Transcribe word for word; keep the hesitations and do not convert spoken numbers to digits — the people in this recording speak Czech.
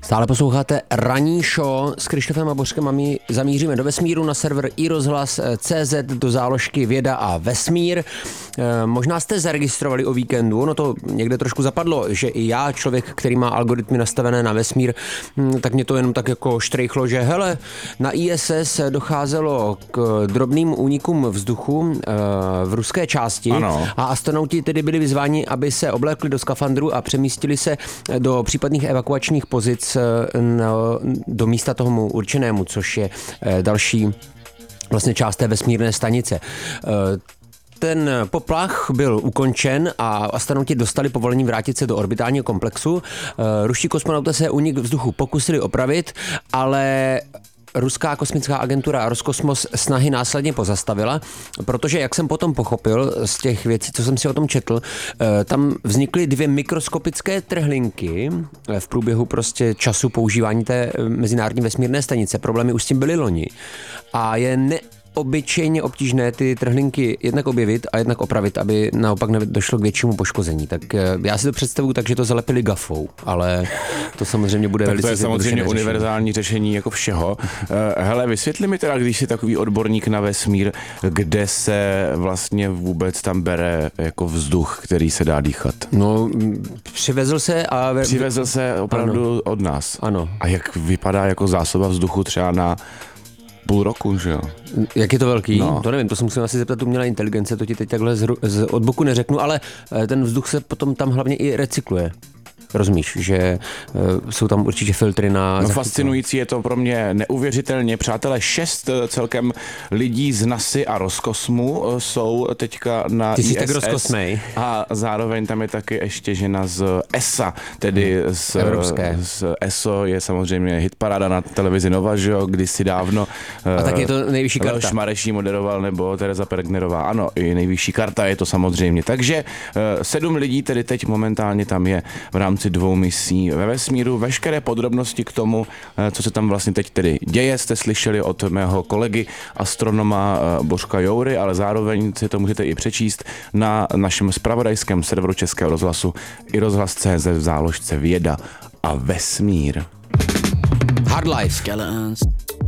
Stále posloucháte ranní show s Krištofem a Bořkem a my zamíříme do vesmíru na server i rozhlas tečka cé zet do záložky Věda a vesmír. E, možná jste zaregistrovali o víkendu, no to někde trošku zapadlo, že i já, člověk, který má algoritmy nastavené na vesmír, tak mě to jenom tak jako štrejchlo, že hele, na í es es docházelo k drobným únikům vzduchu e, v ruské části. Ano. A astronauti tedy byli vyzváni, aby se oblékli do skafandru a přemístili se do případných evakuačních pozic do místa tomu určenému, což je další vlastně část té vesmírné stanice. Ten poplach byl ukončen a astronauti dostali povolení vrátit se do orbitálního komplexu. Ruští kosmonauté se únik vzduchu pokusili opravit, ale ruská kosmická agentura Roskosmos snahy následně pozastavila, protože, jak jsem potom pochopil z těch věcí, co jsem si o tom četl, tam vznikly dvě mikroskopické trhlinky v průběhu prostě času používání té mezinárodní vesmírné stanice. Problémy už s tím byly loni. A je ne obyčejně obtížné ty trhlinky jednak objevit a jednak opravit, aby naopak nedošlo k většímu poškození. Tak já si to představuji tak, že to zalepili gafou, ale to samozřejmě bude tak velice... to je samozřejmě univerzální řešení jako všeho. Hele, vysvětli mi teda, když jsi takový odborník na vesmír, kde se vlastně vůbec tam bere jako vzduch, který se dá dýchat? No, přivezl se a... Přivezl se opravdu ano. od nás. Ano. A jak vypadá jako zásoba vzduchu třeba na půl roku, že jo? Jak je to velký? No. To nevím, to se musím asi zeptat umělé inteligence, to ti teď takhle z, z, od boku neřeknu, ale ten vzduch se potom tam hlavně i recykluje. Rozumíš, že uh, jsou tam určitě filtry na... No fascinující je to pro mě neuvěřitelně. Přátelé, šest celkem lidí z NASA a Roskosmu jsou teďka na Ty jsi í es es. tak rozkosmej. A zároveň tam je taky ještě žena z E S A, tedy hmm. z, Evropské. z E S O je samozřejmě hitparáda na televizi Nova, že jo, kdysi dávno. A tak je to nejvyšší karta. Leoš Mareší moderoval, nebo Tereza Pergnerová, ano, i nejvyšší karta je to samozřejmě. Takže uh, sedm lidí tedy teď momentálně tam je v rámci dvou misí ve vesmíru. Veškeré podrobnosti k tomu, co se tam vlastně teď tedy děje, jste slyšeli od mého kolegy astronoma Bořka Joury, ale zároveň si to můžete i přečíst na našem zpravodajském serveru Českého rozhlasu i rozhlas tečka cé zet v záložce Věda a vesmír. Hard Life. Skeletons.